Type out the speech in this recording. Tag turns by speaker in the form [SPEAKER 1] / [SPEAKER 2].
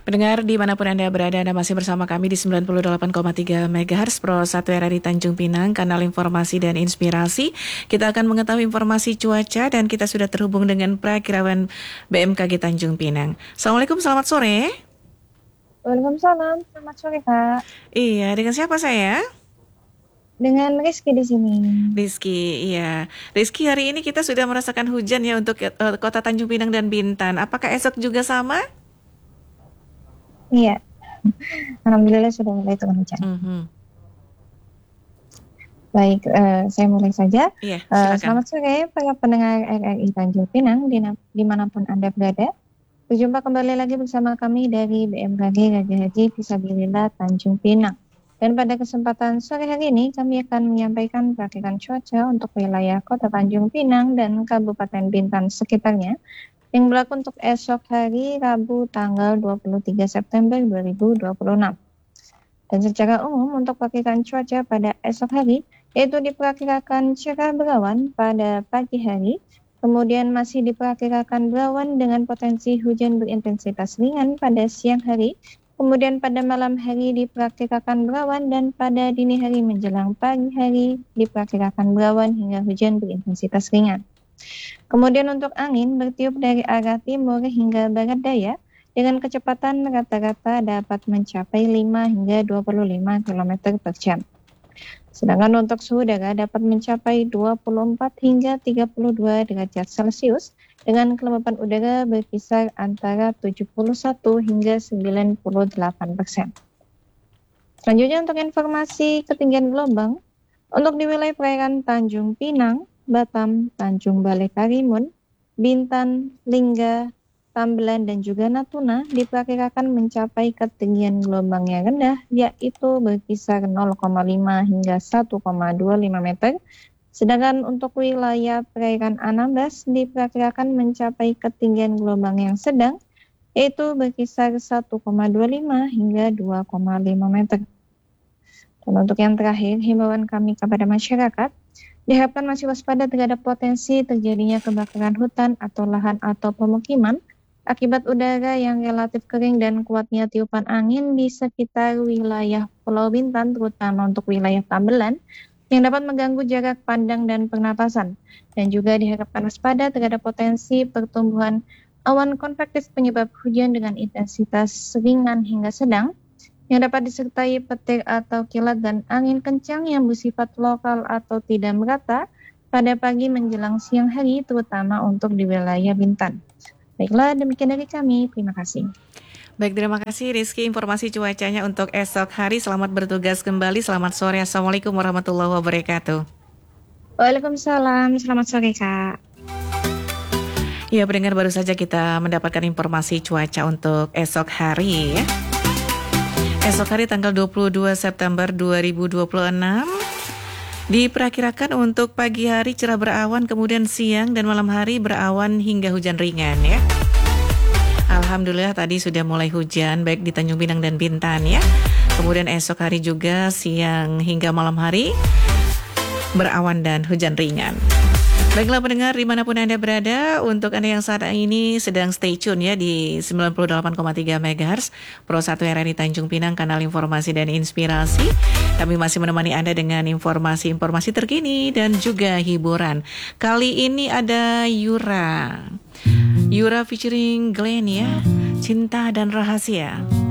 [SPEAKER 1] Pendengar dimanapun Anda berada, Anda masih bersama kami di 98,3 MHz Pro 1 RRI Tanjung Pinang, kanal informasi dan inspirasi. Kita akan mengetahui informasi cuaca dan kita sudah terhubung dengan Prakirawan BMKG Tanjung Pinang. Assalamualaikum, selamat sore.
[SPEAKER 2] Waalaikumsalam, selamat sore Kak.
[SPEAKER 1] Iya, dengan siapa saya?
[SPEAKER 2] Dengan Rizky di sini.
[SPEAKER 1] Rizky, iya. Rizky, hari ini kita sudah merasakan hujan ya untuk kota Tanjung Pinang dan Bintan. Apakah esok juga sama?
[SPEAKER 2] Iya, alhamdulillah sudah mulai turun hujan. Baik, saya mulai saja.
[SPEAKER 1] Iya, silakan.
[SPEAKER 2] Selamat sore para pendengar RRI Tanjung Pinang dimanapun Anda berada. Berjumpa kembali lagi bersama kami dari BMKG Raja Haji Fisabilillah Tanjung Pinang. Dan pada kesempatan sore hari ini kami akan menyampaikan perakiran cuaca untuk wilayah Kota Tanjung Pinang dan Kabupaten Bintan sekitarnya yang berlaku untuk esok hari Rabu tanggal 23 September 2026. Dan secara umum untuk perakiran cuaca pada esok hari yaitu diperkirakan cerah berawan pada pagi hari, kemudian masih diperkirakan berawan dengan potensi hujan berintensitas ringan pada siang hari, kemudian pada malam hari diperkirakan berawan dan pada dini hari menjelang pagi hari diperkirakan berawan hingga hujan berintensitas ringan. Kemudian untuk angin bertiup dari arah timur hingga barat daya dengan kecepatan rata-rata dapat mencapai 5 hingga 25 km per jam. Sedangkan untuk suhu udara dapat mencapai 24 hingga 32 derajat Celcius dengan kelembapan udara berkisar antara 71 hingga 98%. Selanjutnya untuk informasi ketinggian gelombang, untuk di wilayah perairan Tanjung Pinang, Batam, Tanjung Balai Karimun, Bintan, Lingga, Tambelan dan juga Natuna diperkirakan mencapai ketinggian gelombang yang rendah yaitu berkisar 0,5 hingga 1,25 meter. Sedangkan untuk wilayah perairan Anambas diperkirakan mencapai ketinggian gelombang yang sedang yaitu berkisar 1,25 hingga 2,5 meter. Dan untuk yang terakhir, himbauan kami kepada masyarakat diharapkan masih waspada terhadap potensi terjadinya kebakaran hutan atau lahan atau pemukiman akibat udara yang relatif kering dan kuatnya tiupan angin di sekitar wilayah Pulau Bintan, terutama untuk wilayah Tambelan, yang dapat mengganggu jarak pandang dan pernapasan. Dan juga diharapkan waspada terhadap potensi pertumbuhan awan konvektif penyebab hujan dengan intensitas ringan hingga sedang, yang dapat disertai petir atau kilat dan angin kencang yang bersifat lokal atau tidak merata pada pagi menjelang siang hari, terutama untuk di wilayah Bintan. Baiklah, demikian dari kami. Terima kasih.
[SPEAKER 1] Baik, terima kasih Rizky informasi cuacanya untuk esok hari. Selamat bertugas kembali. Selamat sore. Assalamualaikum warahmatullahi wabarakatuh.
[SPEAKER 2] Waalaikumsalam. Selamat sore, Kak.
[SPEAKER 1] Ya, pendengar, baru saja kita mendapatkan informasi cuaca untuk esok hari ya. Esok hari tanggal 22 September 2026 diperkirakan untuk pagi hari cerah berawan, kemudian siang dan malam hari berawan hingga hujan ringan ya. Alhamdulillah tadi sudah mulai hujan baik di Tanjung Pinang dan Bintan ya. Kemudian esok hari juga siang hingga malam hari berawan dan hujan ringan. Baiklah pendengar dimanapun Anda berada, untuk Anda yang saat ini sedang stay tune ya di 98,3 MHz Pro 1 RRI Tanjung Pinang, kanal informasi dan inspirasi. Kami masih menemani Anda dengan informasi-informasi terkini dan juga hiburan. Kali ini ada Yura featuring Glenn ya, Cinta dan Rahasia.